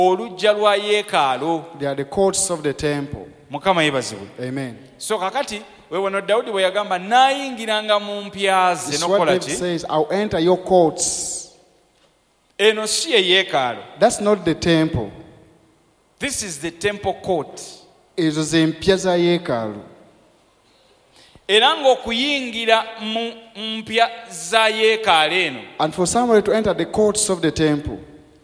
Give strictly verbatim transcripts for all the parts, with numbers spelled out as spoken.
olujja lwa yeekaalu. They are the courts of the temple. Mukama yeebazibwe. Amen. So kakati weewano Dawudi bwe yagamba naayingiranga mu mpya ze This is what nokola David ki? says, I'll enter your courts. Eno si ye yeekaalu. That's not the temple. This is the temple court. Ezo ze mpya za yeekaalu. Era ng'okuyingira mu mpya za yeekaalu eno And for somebody to enter the courts of the temple,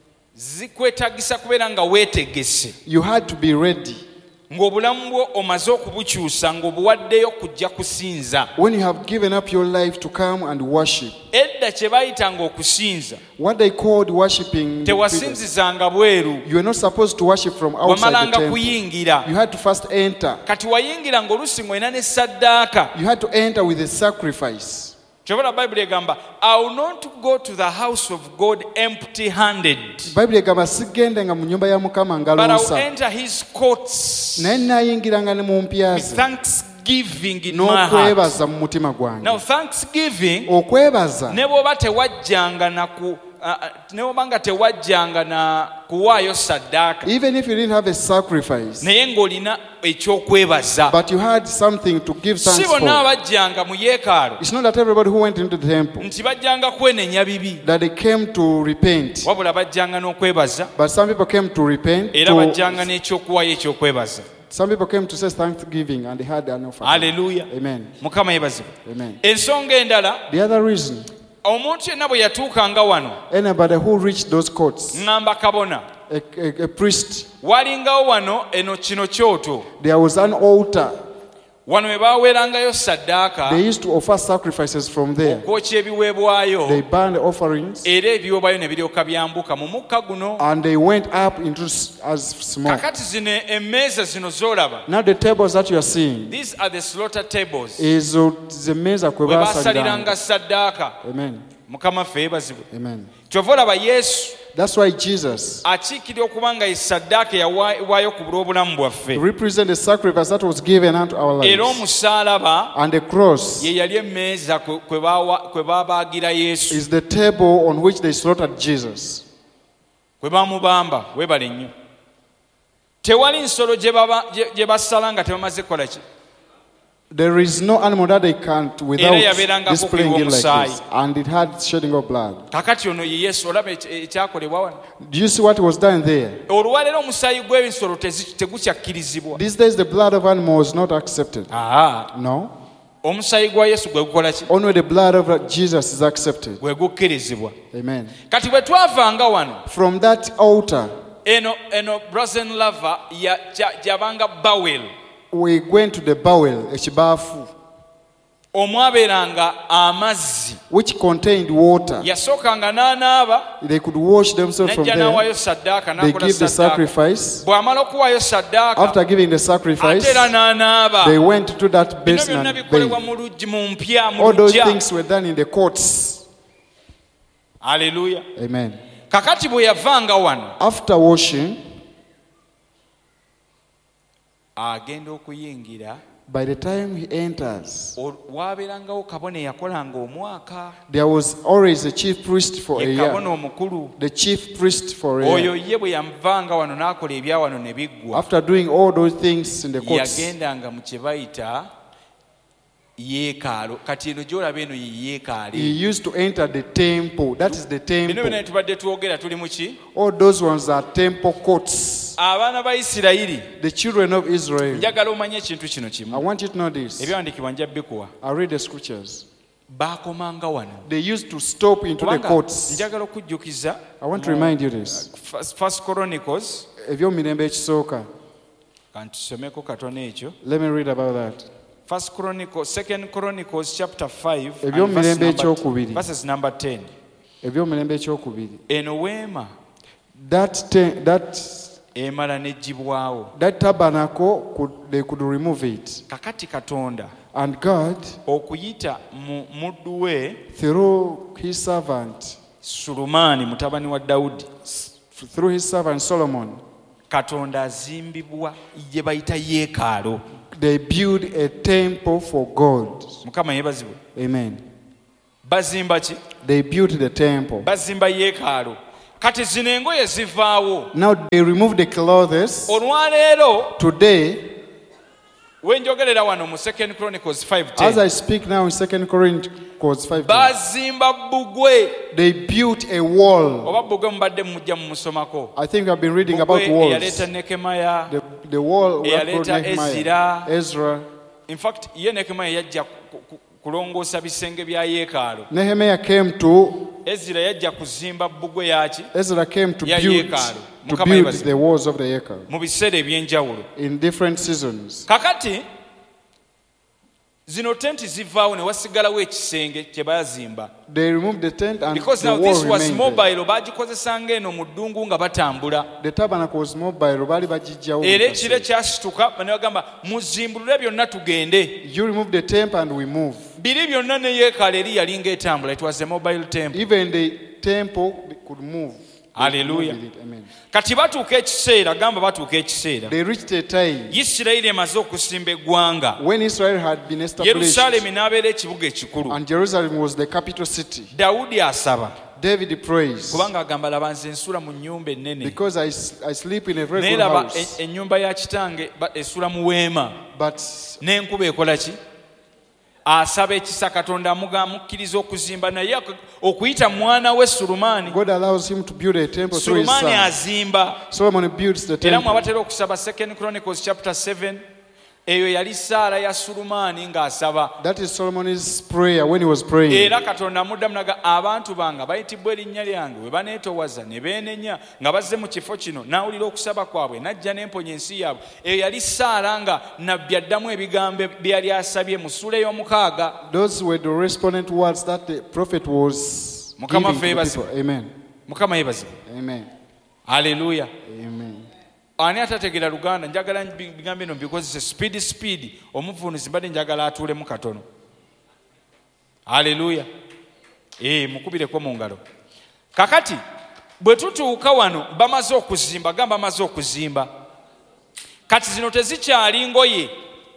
zikwetagisa kubeera nga weetegese, you had to be ready. ng'obulamu bwo omaze okubukyusa ng'obuwaddeyo kujja kusinza. When you have given up your life to come and worship, Edda kye baayitanga okusinza what they called worshiping, tewasinzizanga bweru, you were not supposed to worship from outside the wamalanga temple. kuyingira. You had to first enter. Kati wayingira ng'oluusi ng'olina ne saddaaka. You had to enter with a sacrifice. Kyobala Bayibuli egamba, I will not go to the house of God empty handed, Bayibuli egamba sigendenga mu nyumba ya Mukama but I will ngalosa. enter his courts Naye nayingiranga ne mu mpya with ze thanksgiving in my heart. n'okwebaza mu mutima Now gwange. thanksgiving, Okwebaza ne bw'oba tewajjanga na ku uh, ne bw'oba nga tewajjanga na kuwaayo saddaaka, even if you didn't have a sacrifice, naye ng'olina ekyokwebaza. but you had something to give Si thanks bonna for. abajjanga mu yeekaalu It's not that everybody who went into the temple nti bajjanga kwenenya bibi, that they came to repent, wabula bajjanga n'okwebaza, but some people came to repent. era To, bajjanga n'ekyokuwaayo ekyokwebaza. some people came to say thanksgiving and they had an offering. Haleluya. Amen. Mukama yeebazibwe. Amen. Ensonga endala, The other reason, omuntu yenna bwe yatuukanga wano, anybody who reached those courts, ŋŋamba kabona, a, a, a priest, walingawo wano eno kino kyoto, there was an altar. wano we baaweerangayo saddaaka, They used to offer sacrifices from there. okwokya ebiweebwayo, They burned offerings era ebiweebwayo ne biryoka byambuka mu mukka guno. and they went up into s- as smoke. Kakati zino emmeeza zino z'olaba, Now the tables that you are seeing these are the slaughter tables, is the meza kwe we basaliranga. baasaliranga saddaaka. Amen. Mukama ffe yeebazibwe. Amen. Kyova olaba Yesu That's why Jesus akiikirira okuba nga ye saddaaka eyawaayibwayo ku bulw'obulamu bwaffe, represents the sacrifice that was given unto our era lives. omusaalaba And the cross ye yali emmeeza kwe kwe baawa- kwe baabaagira Yesu, is the table on which they slaughtered Jesus. kwe baamubamba. Weebale nnyo. Tewali nsolo gye baba- gye- gye basala nga tebamaze kukola ki? There is no animal that they can't without Era yabeerangako displaying it like okuyiwa this. And it had shedding of blood. Kakati ono ye Yesu, olaba ekya- ekyakolebwa wano. Do you see what was done there? Olwaleero omusaayi gw'ebisolo tezi- tegukyakkirizibwa. These days the blood of animal is not accepted. Aa, No. omusaayi gwa Yesu gwe gukola ki? Only the blood of Jesus is accepted. Gwe gukkirizibwa. Amen. Kati bwe twavanga wano, From that altar, eno eno brazen lava ya- gya- gyabanga bawel, we went to the bowel, ekibaafu, omwabeeranga amazzi, which contained water. yasookanga n'anaaba, They could wash themselves from n'ajja there. n'awaayo saddaaka, They n'akola give the saddaaka. sacrifice. Bw'amala okuwaayo saddaaka, After giving the ate sacrifice, era n'anaaba. they went to that Bino basin byonna and bikolebwa bathed. mu luggi mu mpya mu All those luggya. things were done in the courts. Haleluya. Amen. Kakati bwe yavanga wano, After washing, agenda okuyingira, by the time he enters, o- waabeerangawo kabona eyakolanga omwaka, there was always a chief priest for a ye year. kabona omukulu. The chief priest for a Oyo year. ye bwe yamuvanga wano n'akola ebya wano ne biggwa, After doing all those things in the courts, yagendanga mu kye bayita yeekaalo. Kati eno gy'olaba eno ye he yeekaali. used to enter the temple. That is the Bino byonna temple. bye tubadde twogera tuli mu ki? All those ones are temple courts. Abaana ba Isirayiri, The children of Israel. njagala omanye ekintu kino I kimu. want you to know this. Ebyawandiikibwa njja bikuwa. I read the scriptures. Baakomanga wano. They used to stop into the Kubanga courts. njagala okujjukiza I want to remind you this. First- First Chronicles, Ebyomirembe ekisooka. kantusomeko katono ekyo. Let me read about that. First Chronicles, Second Chronicles chapter five and Ebyomirembe verse number- ekyokubiri. verses number ten. Ebyomirembe ekyokubiri. Eno weema That te- that emala n'eggyibwawo. that tabernacle could they could remove it. Kakati Katonda And God, okuyita mu muddu we through his servant, Sulumaani mutabani wa Dawudi, through his servant Solomon, Katonda azimbibwa gye bayita yeekaalo. they built a temple for God. Mukama yeebazibwe. Amen. Bazimba ki? They built the temple. Bazimba yeekaalo. kati zino engoye zivaawo. Now they remove the clothes. Olwaleero Today, wenjogerera wano mu Second Chronicles five as ten, I speak now in Second Chronicles five, bazimba bbugwe. they built a wall. Oba bbugwe mubadde mujja mu musomako. I think I've been reading about Bbugwe walls. eyaleeta Nehemiah, The, the wall that eyaleeta brought Nehemiah, Ezra. Ezra. In fact ye Nehemiah yajja ku- ku- kulongoosa bisenge bya yeekaalu. Nehemiah came to Ezra yajja kuzimba bbugwe yaki Ezra came to Ya build yeekaalu. to Mukama build yebaze. the walls of the Yekal mu biseera eby'enjawulo. in different seasons. Kakati zino tenti zivaawo ne wasigalawo ekisenge kye baazimba. They removed the tent and Because the now wall this was remained there. mobile, baagikozesanga eno mu ddungu nga batambula. The tabernacle was mobile. Bali bajijjawo Era mu ekire kaseera. kyasituka ne bagamba muzimbulule byonna tugende. You remove the temple and we move. Biri byonna ne yeekaalu eri yali ng'etambula. It was a mobile temple. Even the temple could move. They could Hallelujah. move with it. Amen. Kati batuuka ekiseera, gamba batuuka ekiseera. They reached a time Isirayiri emaze okusimba eggwanga. when Israel had been established Yerusaalemi n'abeera ekibuga ekikulu. and Jerusalem was the capital city. Dawudi asaba. David prays Kubanga agamba laba nze nsula mu nnyumba ennene. because I, s- I sleep in a very Naye good laba house. e- ennyumba ya kitange ba- esula mu weema. But N'enkuba ekola ki? Asaba ekisa Katonda amuga amukkiriza okuzimba naye ak- okuyita mwana we Sulumaani. God allows him to build a temple through his Sulumaani son. azimba. Solomon builds the Era mwe temple. abatera okusaba Second Chronicles chapter seven, eyo yali ssaala ya Sulumaani ng'asaba. That is Solomon's prayer when he was praying. Era Katonda amuddamu naga abantu bange bayitibwa erinnya lyange we baneetowaza ne beenenya nga bazze mu kifo kino n'awulira okusaba kwabwe n'ajja n'emponya ensi yaabwe. Eyo yali ssaala nga nabbi addamu ebigambo bye yali asabye mu ssuula ey'omukaaga. Those were the respondent words that the prophet was Mukama giving to the favours people. Amen. Mukama yeebazibwe. Amen. Haleluya. Amen. Ani atategeera Luganda njagala bigambo bino bikozese speed speed omuvunuzi mbadde njagala atuulemu katono. Haleluya. Eh, mukubireko mu ngalo. Kakati bwe tutuuka wano bamaze okuzimba, gamba bamaze okuzimba. Kati zino tezikyali ngoye.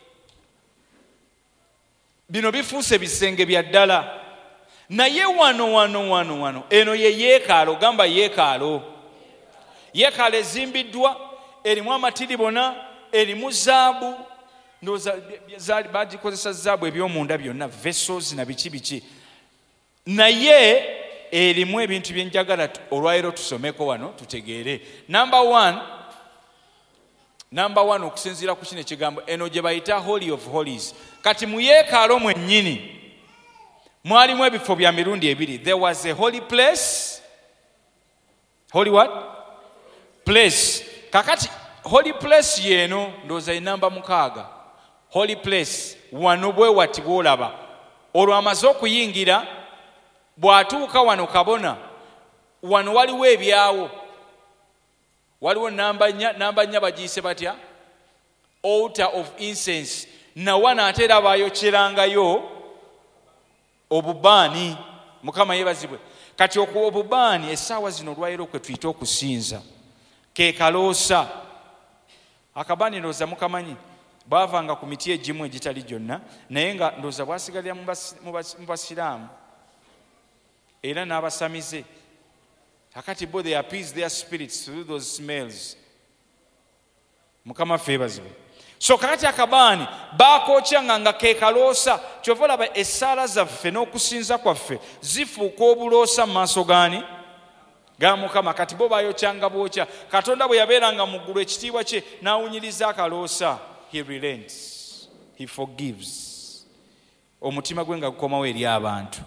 Bino bifuuse bisenge bya ddala. Naye wano wano wano wano eno ye yeekaalu, gamba yeekaalu. Yeekaalu ezimbiddwa erimu amatiribona, erimu zaabu, ndowooza bagikozesa zaabu eby'omunda byonna, vessels na biki biki. Naye erimu ebintu bye njagala olwaleero tusomeko wano tutegeere. Number one, number one okusinziira ku kino ekigambo eno gye bayita Holy of Holies. Kati mu yeekaalu mwennyini mwalimu ebifo bya mirundi ebiri. There was a holy place. Holy what? Place. Kakati holy place yeno ndowooza enamba mukaaga. Holy place wano bwe wati bw'olaba. Olwo amaze okuyingira bw'atuuka wano kabona wano waliwo ebyawo. Waliwo namba nnya, namba nnya bagiyise batya? Altar of incense. Na wana ate era baayokyerangayo obubaani. Mukama yeebazibwe. Kati okuwa obubaani essaawa zino olwaleero kwe tuyita okusinza ke kaloosa. Akabaani ndowooza mukamanyi baavanga ku miti egimu egitali gyonna naye nga ndowooza bwasigalira mu basiraamu era n'abasamize. Kakati bo they appease their spirits through those smells. Mukama ffe yeebazibwe. So kakati akabaani baakokyanga nga ke kaloosa. Kyova olaba essaala zaffe n'okusinza kwaffe zifuuka obuloosa mu maaso gaani ga Mukama. Kati bo baayokyanga bwokya. Katonda bwe yabeeranga mu ggulu ekitiibwa kye n'awunyiriza akaloosa. He relents. He forgives. Omutima gwe nga gukomawo eri abantu.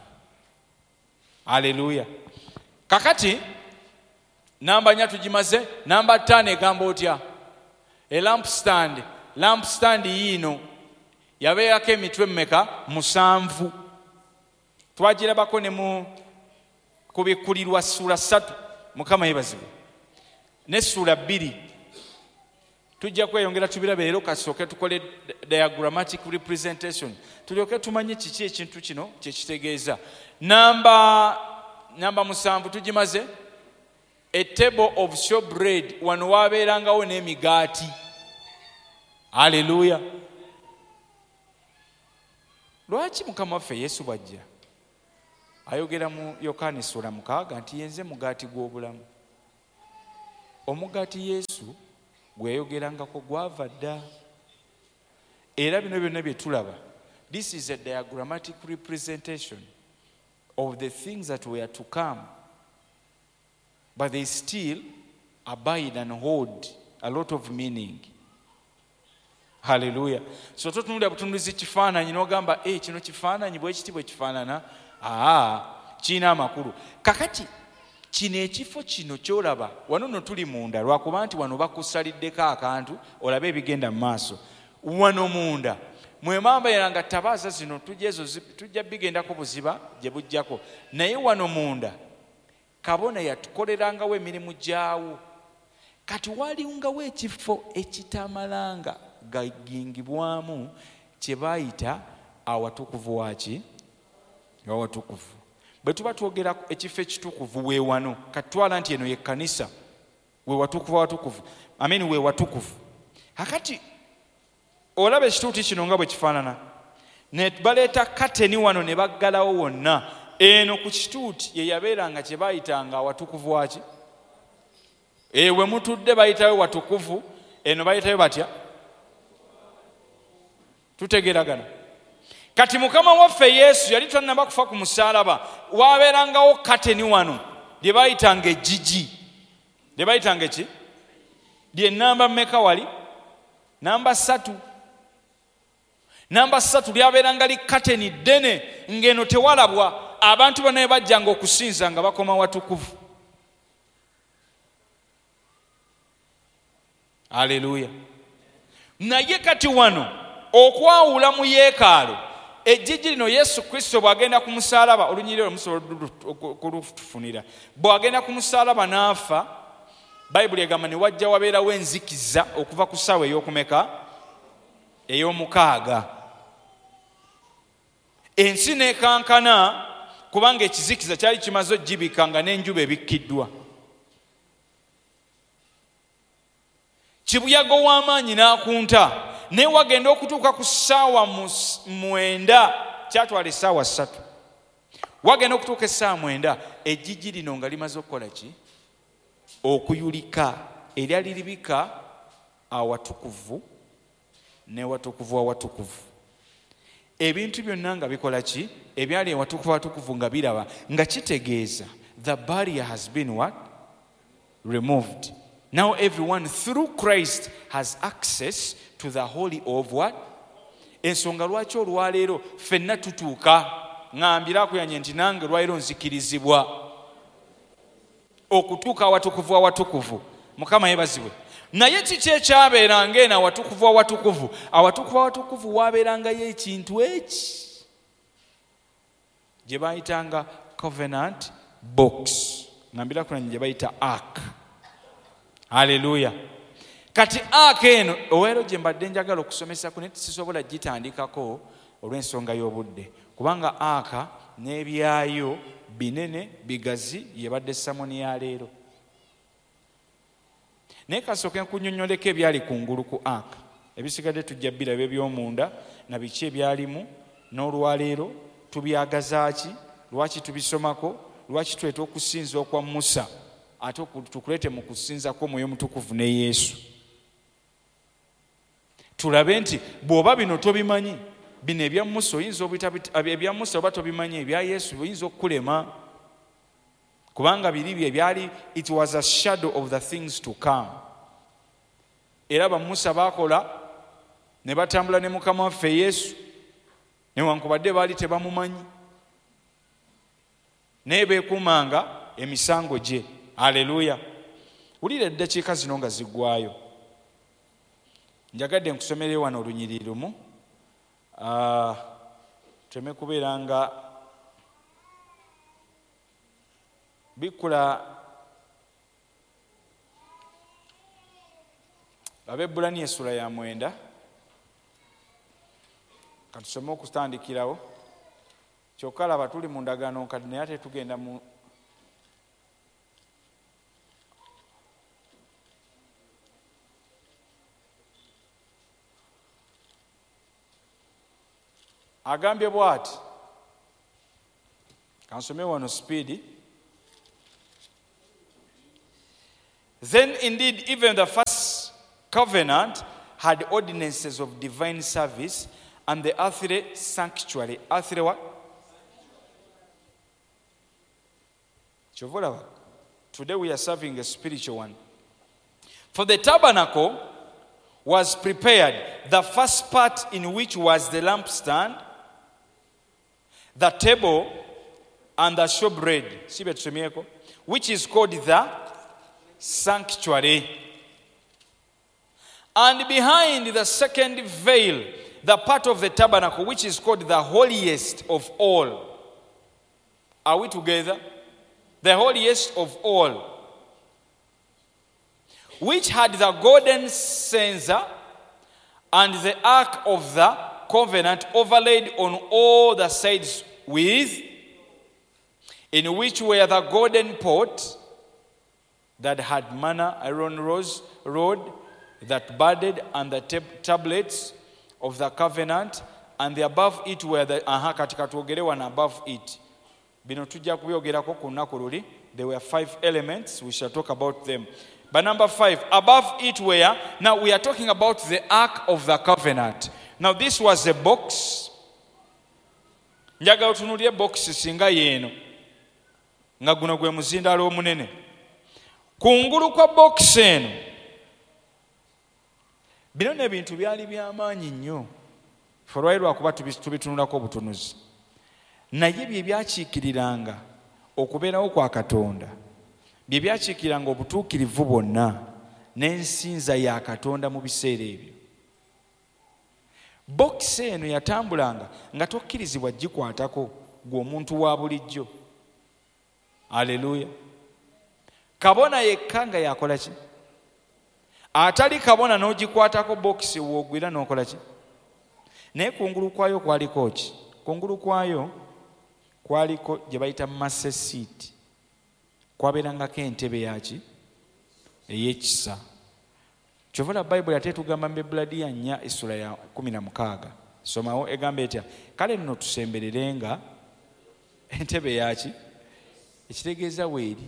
Haleluya. Kakati namba nnya tugimaze. Namba ttaano egamba otya? A lampstand. Lampstand yiino yabeerako emitwe mmeka? Musanvu. Twagirabako ne mu kubikkulirwa ssuula ssatu. Mukama yeebazibwe. Ne ssuula bbiri. Tujja kweyongera tubirabe leero kasooke tukole diagrammatic representation. Tulyoke tumanye kiki ekintu kino kye kitegeeza. Namba namba musanvu tugimaze. A table of showbread. Wano waabeerangawo n'emigaati. Haleluya. Lwaki Mukama waffe Yesu bw'ajja ayogera mu Yokaana essula mukaaga nti yenze mugaati gw'obulamu? omugaati Yesu gweyogerangako gwava dda. Era bino byonna bye tulaba, this is a diagrammatic representation of the things that were to come, but they still abide and hold a lot of meaning. Hallelujah. So totunulira butunuzi kifaananyi n'ogamba eh kino kifaananyi bwe kiti bwe kifaanana, aa kiina amakulu. Kakati kino ekifo kino kyolaba wano no tuli munda, lwakuba nti wano bakusaliddeko akantu olabe ebigenda mu maaso. Wano munda mwe mamba yeranga tabaaza zino tujja ezo tujja bigendako buziba gye bujjako, naye wano munda kabona yatukolerangawo emirimu gyawo. Kati walingawo ekifo ekitamalanga gagingibwamu kye baayita awatukuvu waki awatukuvu. Bwe tuba twogera ekifo ekitukuvu we wano, kati twala nti eno ye kkanisa, we watukuvu awatukuvu, ameni we watukuvu. Hakati olaba ekituuti kino nga bwe kifaanana, ne baleeta kateni wano ne baggalawo wonna. Eno ku kituuti ye yabeeranga kye baayitanga awatukuvu waki, ewe mutudde bayitayo watukuvu, eno bayitayo batya. Tutegeragana. Kati Mukama waffe Yesu yali tannaba kufa ku musaalaba, waabeerangawo kateni wano lye bayitanga ejjigi, lye bayitanga ki, lye namba mmeka wali, namba ssatu. Namba ssatu lyabeeranga li kateni ddene, ng'eno tewalabwa, abantu bonna bajjanga okusinza nga bakoma watukuvu. Haleluya. Naye kati wano okwawula mu yeekaalu, ejjigi lino Yesu Kristo bw'agenda ku musaalaba, olunyiriro musobola kulufunira, bw'agenda ku musaalaba n'afa, Bayibuli egamba ne wajja wabeerawo enzikiza okuva ku ssaawa ey'okumeka, ey'omukaaga. Ensi n'ekankana kubanga ekizikiza kyali kimaze ogibika nga n'enjuba ebikkiddwa. Kibuyaga w'amaanyi n'akunta, naye wagenda okutuuka ku ssaawa mwenda, kyatwala essaawa ssatu. Wagenda okutuuka essaawa mwenda, ejjigi lino nga limaze okukola ki? Okuyulika. Eryali libika awatukuvu ne watukuvu awatukuvu. Ebintu byonna nga bikola ki? Ebyali awatukuvu awatukuvu nga biraba, nga kitegeeza the barrier has been what? Removed. Now everyone through Christ has access to the holy of what? Ensonga lwaki olwaleero ffenna tutuuka, ngambira akuyanye nti nange lwaleero nzikirizibwa okutuuka awatukuvu awatukuvu. Mukama yeebazibwe. Naye kiki ekyabeeranga eno awatukuvu awatukuvu? Awatukuvu awatukuvu waabeerangayo ekintu eki gye baayitanga covenant box, ngambira kunanye gye bayita ark. Haleluya. Kati ark eno oweero gye mbadde njagala okusomesako naye sisobola gitandikako olw'ensonga y'obudde, kubanga ark n'ebyayo binene bigazi yebadde samoni ya leero. Naye kasooke nkunnyonnyoleko ebyali kungulu ku ark. Ebisigadde tujja biraba eby'omunda na biki ebyalimu, n'olwaleero tubyagazaaki, lwaki tubisomako, lwaki tweta okusinza okwa Musa ate tukulete mu kusinzako Mwoyo Mutukuvu ne Yesu. Tulabe nti bw'oba bino tobimanyi, bino ebya Musa oyinza obuyita ebya Musa oba tobimanyi, ebya Yesu oyinza okukulema, kubanga biri bye byali, it was a shadow of the things to come. Era ba Musa bakola ne batambula ne Mukama waffe Yesu, newankubadde baali tebamumanyi, naye beekumanga emisango gye. Haleluya. Wulira eddakiika zino nga ziggwayo, njagadde nkusomere wano olunyiriri lumu, uh, teme kubeera nga bikula. Ab'Ebbulaniya essula ya mwenda, katusome okutandikirawo. Kyokka laba tuli mu ndagaano nkadde naye ate tugenda mu agambye bw'ati. Kansome wano speedi. Then indeed even the first covenant had ordinances of divine service and the earthly sanctuary. Earthly what? Today we are serving a spiritual one. For the tabernacle was prepared, the first part in which was the lampstand, the table, and the showbread, which is called the sanctuary. And behind the second veil, the part of the tabernacle, which is called the holiest of all. Are we together? The holiest of all, which had the golden censer and the ark of the covenant overlaid on all the sides with, in which were the golden pot that had manna, Aaron rose, rod that budded, and the tab- tablets of the covenant, and the above it were the aha katika tuogelewa na above it. Bino tujja kubyogerako ku nnaku luli. There were five elements. We shall talk about them. But number five, above it were, now we are talking about the ark of the covenant. Now this was a box. Njaga otunulie box singa yeno. Nga guno gwe muzindalo omunene. Kungulu kwa box eno. Bino nebintu byali byamaanyi nnyo. Folwairwa kuba tubitunulako obutunuzi. Naye bye byakiikiriranga okubeerawo kwa Katonda, bye byakiikiriranga obutuukirivu bwonna n'ensinza ya Katonda mu biseera ebyo. Bokisi eno yatambulanga nga tokkirizibwa gikwatako gwe omuntu wa bulijjo. Aleluya. Kabona yekka nga yakola ki? Atali kabona n'ogikwatako bokisi woogwira n'okola ki? Naye kungulu kwayo kwaliko ki? Kungulu kwayo kwaliko gye bayita master seat. Kwabeerangako entebe yaki? Ey'ekisa. Kyovula Bayibuli ate tugamba mu Ebuladiya nnya essula ya kumi na mukaaga. Somawo egamba etya? Kale nno tusembererenga entebe yaki? Ekitegeeza weeri.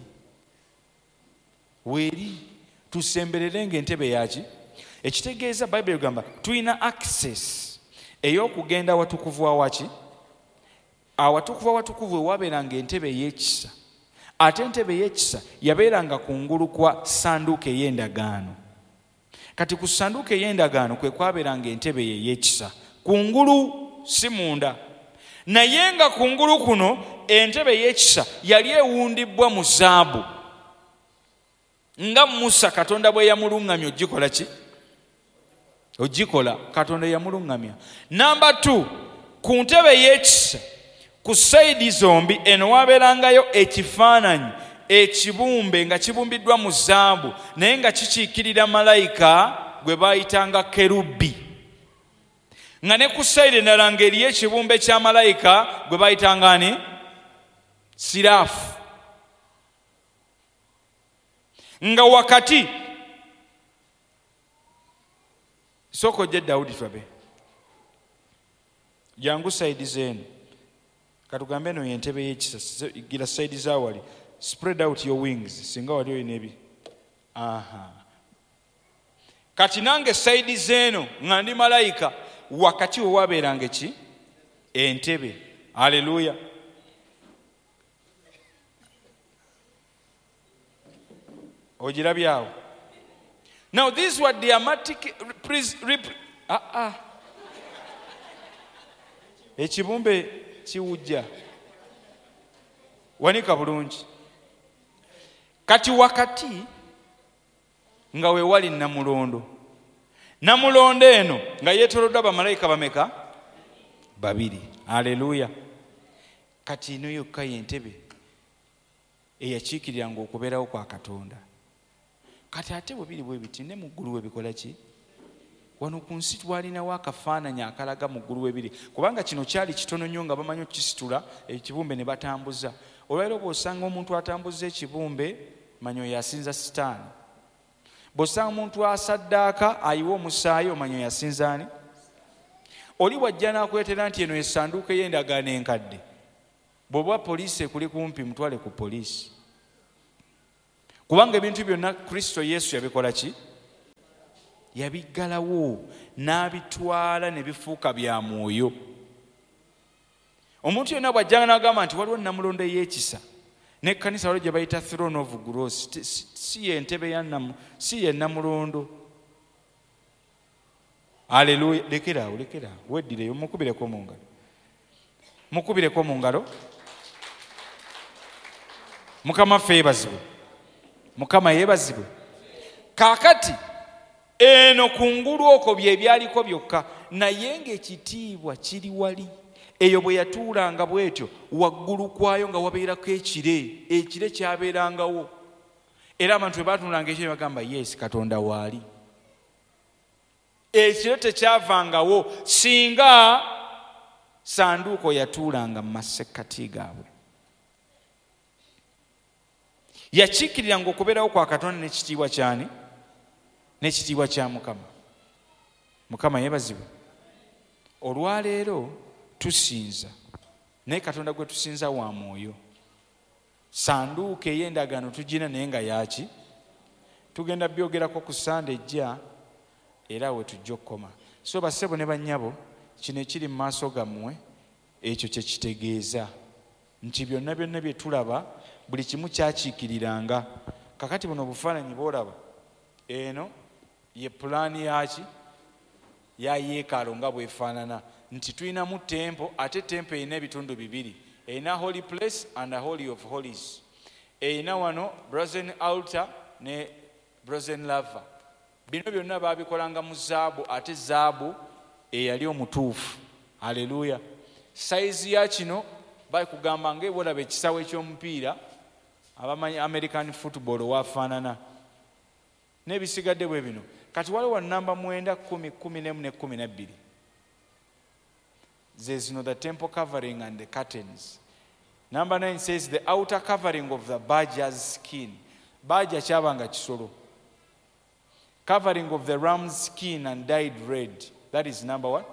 Weeri. Tusembererenga entebe yaki? Ekitegeeza Bayibuli egamba tulina access ey'okugenda watukuvu awaki? Awatukuvu awatukuvu ewabeeranga entebe ey'ekisa. Ate entebe ey'ekisa yabeeranga kungulu kwa sanduuko ey'endagaano. Kati ku sanduuko ey'endagaano kwe kwabeeranga entebe ey'ekisa. Kungulu si munda. Naye nga kungulu kuno entebe ey'ekisa yali ewundibbwa mu zaabu. Nga Musa Katonda bwe yamulungamya ogikola ki? Ogikola. Katonda yamulungamya. Number two, ku ntebe ey'ekisa ku sayidi zombi eno wabeerangayo ekifaananyi ekibumbe nga kibumbiddwa mu zaabu naye nga kikiikirira malayika gwe baayitanga kerubi. Nga ne ku sayidi endala ng'eriyo ekibumbe kya malayika gwe baayitanga ani? Siraafu. Nga wakati sooka ojje Dawudi twabe jangu sayidi zeeno katugambe eno yentebe y'ekisa gira sayidi zaawali spread out your wings singa wali olina ebi. Aha. Kati nange sayidi zeeno nga ndi malayika wakati we wabeeranga ki? Entebe. Haleluya. Ojirabyawo. Now these were dramatic ah ah ekibumbe kiwujja wanika bulungi. Kati wakati nga we wali namulondo. Namulondo eno nga yeetoloddwa bamalayika bameka? Babiri. Haleluya. Kati ino yokka y'entebe eyakiikiriranga okubeerawo kwa Katonda. Kati ate bwe biri bwe biti ne mu ggulu we bikola ki? Wano ku nsi twalinawo akafaananyi akalaga mu ggulu we biri. Kubanga kino kyali kitono nnyo nga bamanyi okukisitula ekibumbe ne batambuza. Olwaleero bw'osanga omuntu atambuza ekibumbe manya oyo asinza sitaani. Bw'osanga omuntu asaddaaka ayiwa omusaayi omanya oyo asinza ani? Oli bw'ajja n'akwetera nti eno essanduuko ey'endagaano enkadde. Bw'oba poliisi ekuli kumpi mutwale ku poliisi. kubanga ebintu byonna Kristo Yesu yabikola ki? Yabiggalawo n'abitwala ne bifuuka bya mwoyo. Omuntu yonna bw'ajjanga n'agamba nti waliwo namulondo ey'ekisa n'ekkanisa waliwo gye bayita throne of grace, si ye ntebe ya namu, si ye namulondo. Haleluya. Lekeraawo, lekeraawo, weddireyo, mukubireko mu ngalo, mukubireko mu ngalo. Mukama ffe yeebazibwe, Mukama yeebazibwe. Kaakati eno kungulu okwo bye byaliko byokka, naye ng'ekitiibwa kiri wali. Eyo bwe yatuulanga bw'etyo, waggulu kwayo nga wabeerako ekire, ekire kyabeerangawo. Era abantu bwe baatuulanga ekyo bagamba yes, Katonda waali. Ekire tekyavangawo singa sanduuko yatuulanga mu masekkati gaabwe. Yakiikiriranga okubeerawo kwa Katonda n'ekitiibwa kyani? N'ekitiibwa kya Mukama. Mukama yeebazibwe. Olwaleero tusinza, naye Katonda gwe tusinza wa mwoyo. Sanduuko ey'endagaano tugina naye nga yaki? Tugenda byogerako ku Sande ejja era we tujja okukoma. So bassebo ne bannyabo, kino ekiri mu maaso gammwe ekyo kye kitegeeza nti byonna byonna bye tulaba buli kimu kyakiikiriranga. Kakati buno obufaananyi bw'olaba eno ye pulaani yaki? Ya yeekaalu nga bwefaanana, nti tulinamu tempo, ate tempo erina ebitundu bibiri, erina holy place and a holy of holies. Erina wano brazen altar ne brazen laver. Bino byonna baabikolanga mu zaabu, ate zaabu eyali omutuufu. Haleluya. Saizi ya kino bakugamba ng'ebwolaba ekisawo eky'omupiira abamanyi American football waafaanana n'ebisigadde bwe bino. Kati waliwo namba mwenda kumi kumi n'emu ne kumi na bbiri. There's no the temple covering and the curtains. Number nine says the outer covering of the badger's skin. Badger kyabanga kisolo. Covering of the ram's skin and dyed red. That is number one.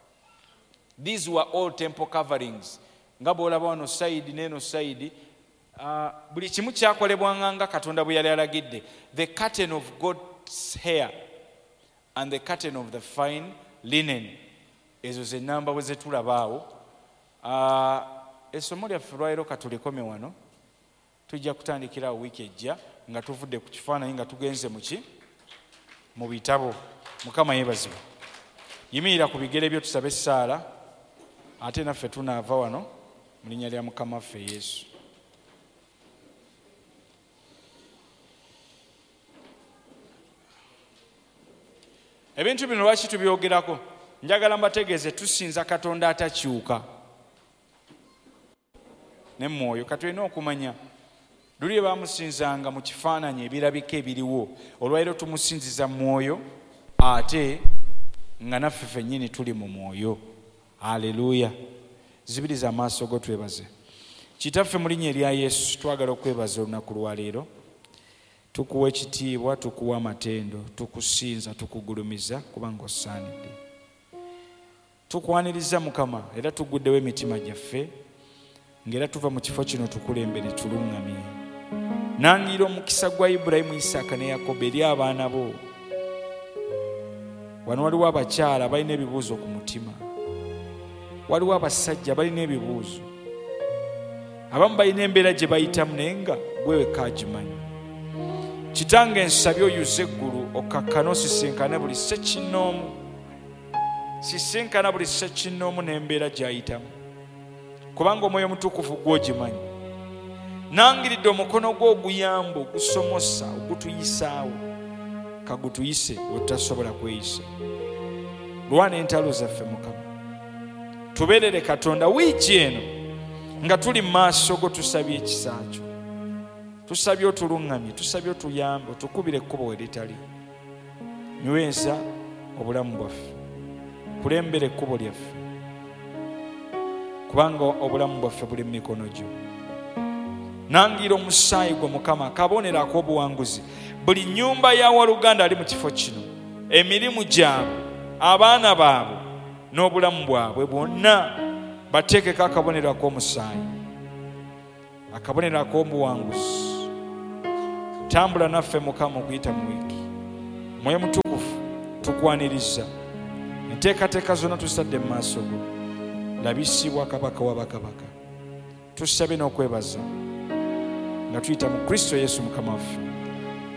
These were all temple coverings. Nga bw'olaba wano side n'eno side, uh, buli kimu kyakolebwanga nga Katonda bwe yali alagidde. The curtain of goat's hair and the curtain of the fine linen. Ezo ze namba bwe zetulabaawo. Uh, essomo lyaffe lwaleero katulekome wano. Tujja kutandikira wiiki ejja nga tuvudde ku kifaananyi nga tugenze mu ki? Mu bitabo. Mukama yeebazibwe. Yimirira ku bigere byo tusabe essaala, ate naffe tunaava wano mu linnya lya Mukama waffe Yesu. Ebintu bino lwaki tubyogerako? Njagala mbategeeze tusinza Katonda atakyuka ne mwoyo. Katulina okumanya luli baamusinzanga mu kifaananyi ebirabika ebiriwo, olwaleero tumusinziza mwoyo ate nga naffe ffennyini tuli mu mwoyo. Haleluya. Zibiriza amaaso go twebaze. Kitaffe mu linnya erya Yesu twagala okwebaza olunaku lwaleero. Tukuwa ekitiibwa, tukuwa amatendo, tukusinza, tukugulumiza kubanga osaanidde. Tukwaniriza Mukama era tuguddewo emitima gyaffe ng'era tuva mu kifo kino tukulembere tuluŋŋamye. Nangira omukisa gwa Ibulayimu, Isaaka ne Yakobo eri abaana bo. Wano waliwo abakyala balina ebibuuzo ku mutima, waliwo abasajja balina ebibuuzo, abamu balina embeera gye bayitamu naye nga gwe wekka agimanyi. Kitange nsabye oyuze eggulu okakkane osisinkane buli ssekinnoomu, sisinkana buli ssekinnoomu n'embeera gy'ayitamu, kubanga Omwoyo Omutukuvu gw'ogimanyi. Nangiridde omukono gwo oguyamba, ogusomosa, ogutuyisaawo, kagutuyise wetutasobola kweyisa. Lwana entalo zaffe Mukama, tubeerere Katonda wiiki eno nga tuli mu maaso go, tusabye ekisa kyo, tusabye otuluŋŋamye, tusabye otuyambe, otukubire ekkubo we litali. Nyweza obulamu bwaffe, kulembera ekkubo lyaffe, kubanga obulamu bwaffe buli mu mikono gyo. Nangira omusaayi gwo Mukama akabonero ak'obuwanguzi buli nnyumba ya waluganda ali mu kifo kino, emirimu gyabwe, abaana baabwe n'obulamu bwabwe bwonna bateekeko akabonero ak'omusaayi, akabonero ak'obuwanguzi, tambula naffe Mukama okuyita mu wiiki. Mwoyo Mutukuvu tukwaniriza enteekateeka zonna tusadde mu maaso go, labisibwa kabaka wa bakabaka. Tusabe n'okwebaza nga tuyita mu Kristo Yesu Mukama waffe.